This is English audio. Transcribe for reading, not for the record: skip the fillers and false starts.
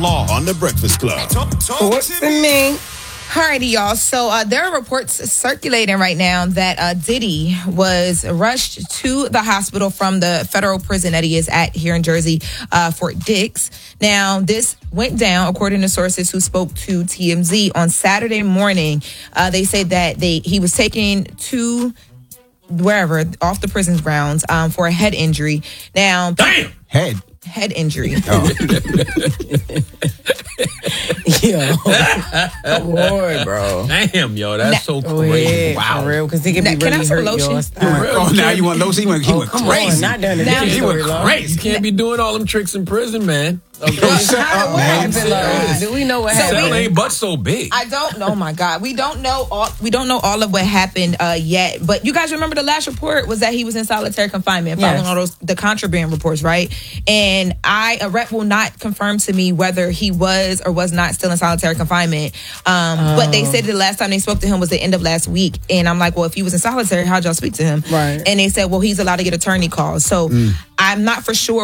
law on The Breakfast Club. What's the name? Alrighty, y'all. So there are reports circulating right now that Diddy was rushed to the hospital from the federal prison that he is at here in Jersey, Fort Dix. Now, this went down according to sources who spoke to TMZ on Saturday morning. They said that he was taken to wherever off the prison grounds for a head injury. Now, Damn! Head injury. Yo, boy, bro. Damn, yo, that's so crazy. Wow, for real, because he can be Can I really have some hurt lotion? yours. Oh, now you want lotion? He went Come crazy. on, not done the Now- Diddy He story, went Lord. crazy. You can't be doing all them tricks in prison, man. Okay. Shut up, What man. happened, Lord? Do we know what Cell happened? ain't but so big. I don't know. My God, we don't know all of what happened yet. But you guys remember the last report was that he was in solitary confinement, following all the contraband reports, right? And a rep will not confirm to me whether he was or was not still in solitary confinement. But they said the last time they spoke to him was the end of last week, and I'm like, well, if he was in solitary, how'd y'all speak to him? Right. And they said, well, he's allowed to get attorney calls. So I'm not for sure